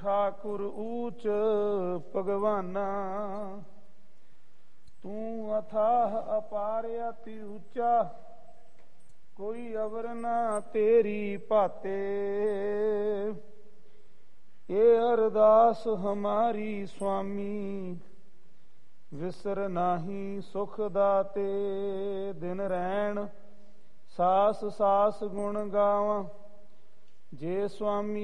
ਠਾਕੁਰ ਊਚ ਭਗਵਾਨਾ, ਤੂੰ ਅਥਾਹ ਅਪਾਰ ਅਤਿ ਉੱਚਾ, ਕੋਈ ਅਵਰ ਨਾ ਤੇਰੀ ਭਾਤੇ। ਇਹ ਅਰਦਾਸ ਹਮਾਰੀ ਸੁਆਮੀ, ਵਿਸਰ ਨਾਹੀ ਸੁਖ ਦਾਤੇ। ਦਿਨ ਰੈਣ ਸਾਸ ਸਾਸ ਗੁਣ ਗਾਵਾਂ, ਜੇ ਸੁਆਮੀ